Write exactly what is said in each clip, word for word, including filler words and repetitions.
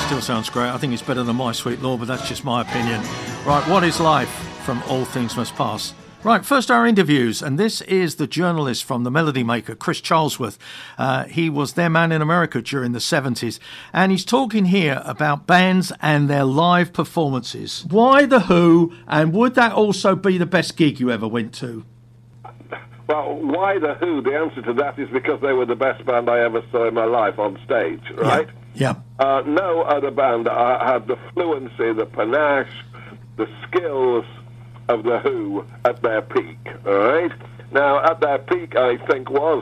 Still sounds great. I think it's better than My Sweet Lord, but that's just my opinion. Right, what is life from All Things Must Pass? Right, first our interviews, and this is the journalist from The Melody Maker, Chris Charlesworth. Uh, he was their man in America during the seventies, and he's talking here about bands and their live performances. Why The Who, and would that also be the best gig you ever went to? Well, why The Who? The answer to that is because they were the best band I ever saw in my life on stage, right? Yeah. yeah. Uh, no other band uh, had the fluency, the panache, the skills of The Who at their peak, all right? Now, at their peak, I think, was,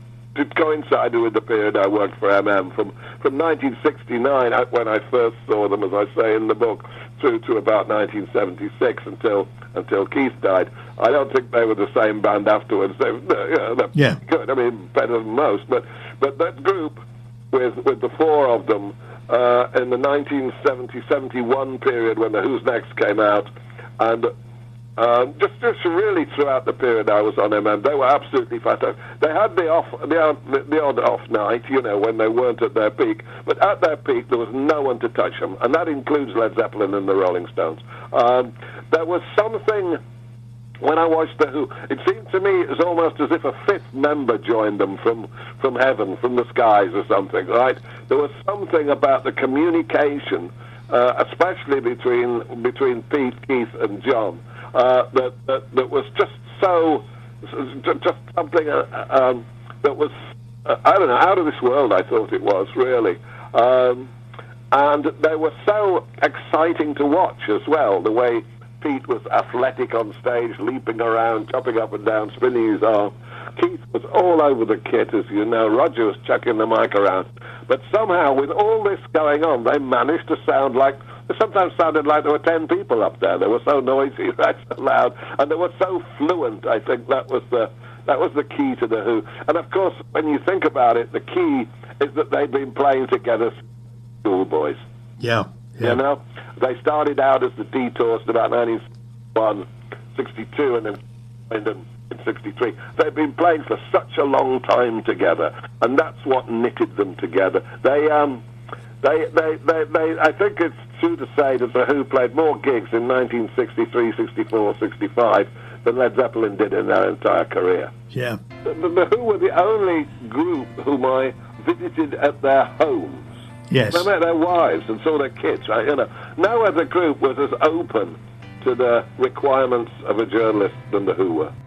it coincided with the period I worked for M M, from, from nineteen sixty-nine, when I first saw them, as I say in the book, through to about nineteen seventy-six, until until Keith died. I don't think they were the same band afterwards. They, you know, they're yeah. good, I mean, better than most, but, but that group, with, with the four of them, uh, in the nineteen seventy seventy-one period when The Who's Next came out, and Uh, just, just really throughout the period I was on M M, they were absolutely fantastic. They had the off, the, the, the odd off night, you know, when they weren't at their peak. But at their peak, there was no one to touch them, and that includes Led Zeppelin and the Rolling Stones. Um, there was something when I watched The Who. It seemed to me it was almost as if a fifth member joined them from from heaven, from the skies, or something. Right? There was something about the communication, uh, especially between between Pete, Keith, and John. Uh, that, that that was just so, just something uh, um, that was, uh, I don't know, out of this world, I thought it was, really. Um, and they were so exciting to watch as well, the way Pete was athletic on stage, leaping around, jumping up and down, spinning his arm. Keith was all over the kit, as you know. Roger was chucking the mic around. But somehow, with all this going on, they managed to sound like, it sometimes sounded like there were ten people up there. They were so noisy, right, so loud, and they were so fluent. I think that was the that was the key to The Who. And of course, when you think about it, the key is that they've been playing together since schoolboys. Yeah, yeah. You know, they started out as the Detours in about nineteen sixty-one, sixty-two, and then in sixty-three. They've been playing for such a long time together, and that's what knitted them together. They um. They, they, they, they, I think it's true to say that The Who played more gigs in nineteen sixty-three, sixty-four, sixty-five than Led Zeppelin did in their entire career. Yeah. The, the, the Who were the only group whom I visited at their homes. Yes. I met their wives and saw their kids. Right? You know, no other group was as open to the requirements of a journalist than The Who were.